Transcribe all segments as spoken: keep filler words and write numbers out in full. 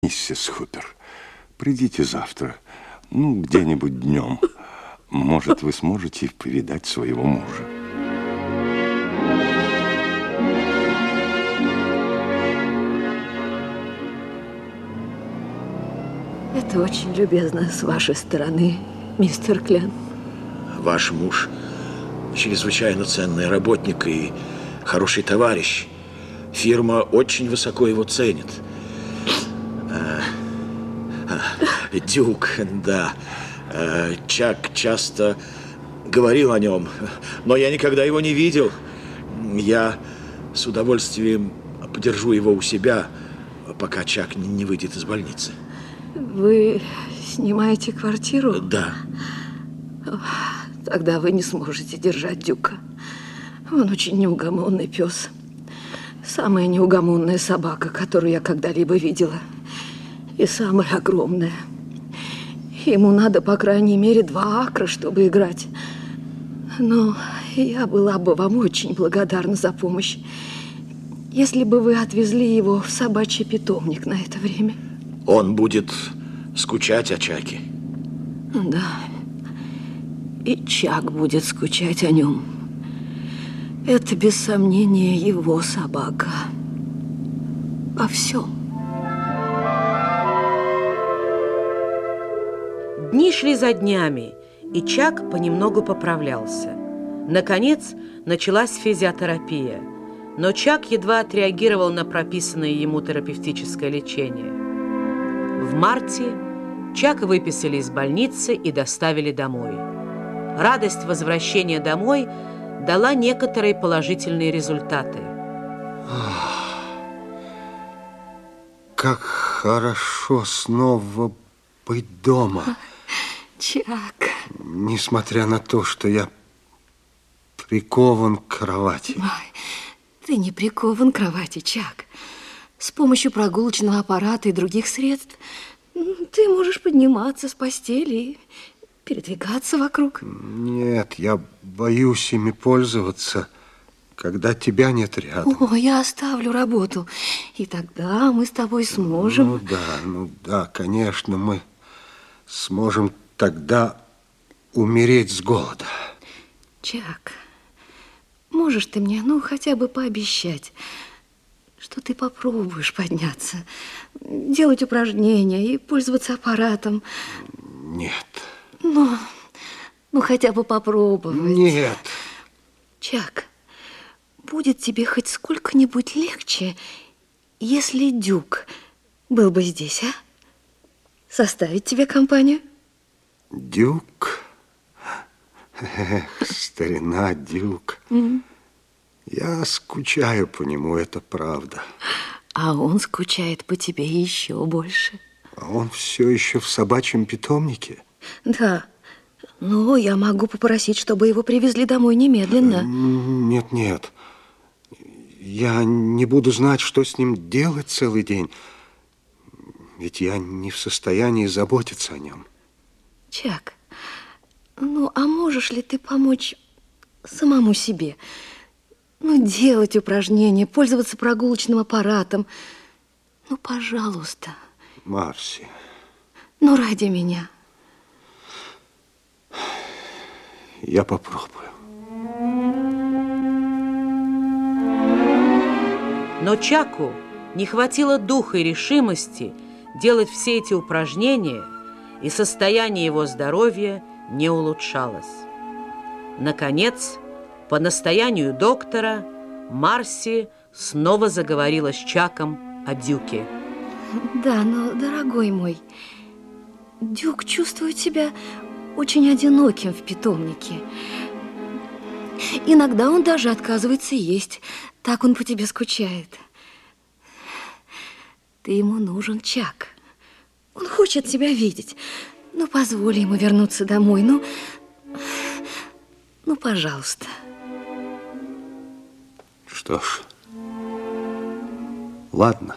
Миссис Хупер, придите завтра, ну, где-нибудь днем. Может, вы сможете повидать своего мужа. Это очень любезно с вашей стороны, мистер Клен. Ваш муж чрезвычайно ценный работник и хороший товарищ. Фирма очень высоко его ценит. А, а, Дюк, да. А, Чак часто говорил о нем, но я никогда его не видел. Я с удовольствием подержу его у себя, пока Чак не выйдет из больницы. Вы снимаете квартиру? Да. Тогда вы не сможете держать Дюка. Он очень неугомонный пес. Самая неугомонная собака, которую я когда-либо видела. И самая огромная. Ему надо, по крайней мере, два акра, чтобы играть. Но я была бы вам очень благодарна за помощь, если бы вы отвезли его в собачий питомник на это время. Он будет скучать о Чаке. Да. И Чак будет скучать о нем. Это, без сомнения, его собака. Во всем. Дни шли за днями, и Чак понемногу поправлялся. Наконец, началась физиотерапия, но Чак едва отреагировал на прописанное ему терапевтическое лечение. В марте Чака выписали из больницы и доставили домой. Радость возвращения домой дала некоторые положительные результаты. Как хорошо снова быть дома. Чак. Несмотря на то, что я прикован к кровати. Ой, ты не прикован к кровати, Чак. С помощью прогулочного аппарата и других средств ты можешь подниматься с постели и передвигаться вокруг. Нет, я боюсь ими пользоваться, когда тебя нет рядом. О, я оставлю работу, и тогда мы с тобой сможем... Ну да, ну да, конечно, мы сможем тогда умереть с голода. Чак, можешь ты мне, ну, хотя бы пообещать, что ты попробуешь подняться, делать упражнения и пользоваться аппаратом? Нет. Ну, ну хотя бы попробовать. Нет. Чак, будет тебе хоть сколько-нибудь легче, если Дюк был бы здесь, а? Составить тебе компанию? Дюк? Эх, старина Дюк. Mm. Я скучаю по нему, это правда. А он скучает по тебе еще больше. А он все еще в собачьем питомнике? Да. Но я могу попросить, чтобы его привезли домой немедленно. Нет, нет. Я не буду знать, что с ним делать целый день. Ведь я не в состоянии заботиться о нем. Чак, ну, а можешь ли ты помочь самому себе? Ну, делать упражнения, пользоваться прогулочным аппаратом. Ну, пожалуйста. Марси. Ну, ради меня. Я попробую. Но Чаку не хватило духа и решимости делать все эти упражнения, и состояние его здоровья не улучшалось. Наконец, по настоянию доктора, Марси снова заговорила с Чаком о Дюке. Да, но, дорогой мой, Дюк чувствует себя очень одиноким в питомнике. Иногда он даже отказывается есть. Так он по тебе скучает. Ты ему нужен, Чак. Он хочет тебя видеть. Ну, позволь ему вернуться домой. Ну, ну, пожалуйста. Что ж, ладно.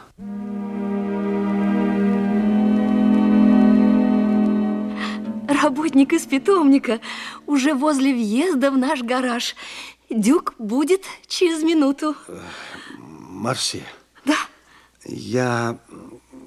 Работник из питомника уже возле въезда в наш гараж. Дюк будет через минуту. Марси. Да. Я